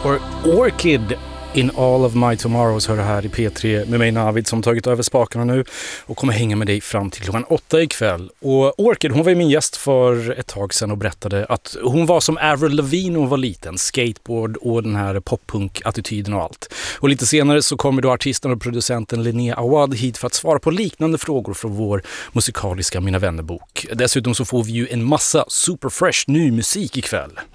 Orchid in all of my tomorrows hör det här i P3 med mig Navid som tagit över spakarna nu och kommer hänga med dig fram till klockan 8 ikväll. Och Orchid, hon var ju min gäst för ett tag sedan och berättade att hon var som Avril Lavigne när hon var liten, skateboard och den här poppunk-attityden och allt. Och lite senare så kommer då artisten och producenten Linnea Awad hit för att svara på liknande frågor från vår musikaliska Mina vänner-bok. Dessutom så får vi ju en massa super fresh ny musik ikväll.